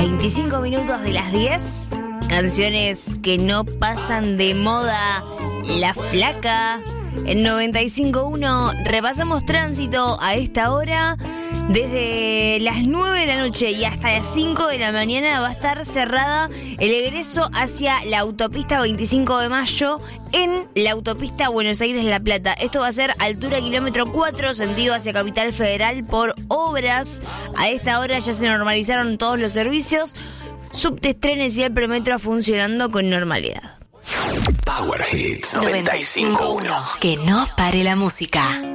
25 minutos de las 10. Canciones que no pasan de moda. La Flaca. En 95.1 repasamos tránsito a esta hora. Desde las 9 de la noche y hasta las 5 de la mañana va a estar cerrada el egreso hacia la autopista 25 de mayo en la autopista Buenos Aires-La Plata. Esto va a ser altura kilómetro 4, sentido hacia Capital Federal por obras. A esta hora ya se normalizaron todos los servicios. Subtes, trenes y el premetro funcionando con normalidad. Power Hits 95.1. Que no pare la música.